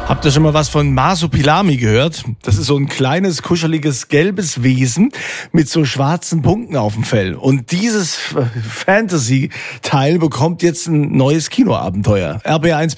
Habt ihr schon mal was von Masopilami gehört? Das ist so ein kleines, kuscheliges, gelbes Wesen mit so schwarzen Punkten auf dem Fell. Und dieses Fantasy-Teil bekommt jetzt ein neues Kinoabenteuer. RBR1